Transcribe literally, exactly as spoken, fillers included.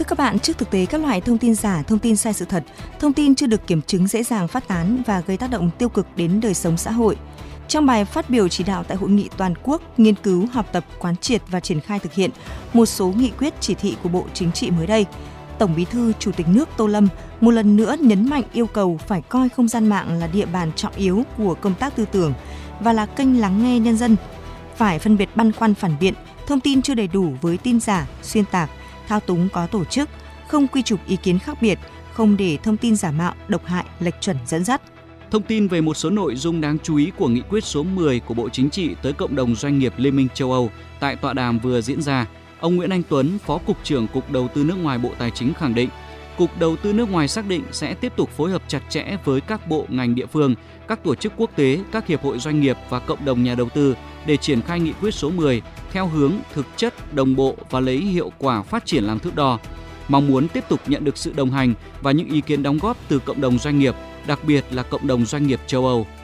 Thưa các bạn, trước thực tế các loại thông tin giả, thông tin sai sự thật, thông tin chưa được kiểm chứng dễ dàng phát tán và gây tác động tiêu cực đến đời sống xã hội. Trong bài phát biểu chỉ đạo tại Hội nghị toàn quốc nghiên cứu, học tập, quán triệt và triển khai thực hiện một số nghị quyết chỉ thị của Bộ Chính trị mới đây, Tổng Bí thư Chủ tịch nước Tô Lâm một lần nữa nhấn mạnh yêu cầu phải coi không gian mạng là địa bàn trọng yếu của công tác tư tưởng và là kênh lắng nghe nhân dân. Phải phân biệt băn khoăn phản biện, thông tin chưa đầy đủ với tin giả, xuyên tạc, thao túng có tổ chức, không quy chụp ý kiến khác biệt, không để thông tin giả mạo, độc hại, lệch chuẩn dẫn dắt. Thông tin về một số nội dung đáng chú ý của nghị quyết số mười của Bộ Chính trị tới cộng đồng doanh nghiệp Liên minh châu Âu tại tọa đàm vừa diễn ra, ông Nguyễn Anh Tuấn, Phó Cục trưởng Cục Đầu tư nước ngoài Bộ Tài chính khẳng định, Cục Đầu tư nước ngoài xác định sẽ tiếp tục phối hợp chặt chẽ với các bộ ngành địa phương, các tổ chức quốc tế, các hiệp hội doanh nghiệp và cộng đồng nhà đầu tư để triển khai nghị quyết số mười theo hướng thực chất, đồng bộ và lấy hiệu quả phát triển làm thước đo. Mong muốn tiếp tục nhận được sự đồng hành và những ý kiến đóng góp từ cộng đồng doanh nghiệp, đặc biệt là cộng đồng doanh nghiệp châu Âu.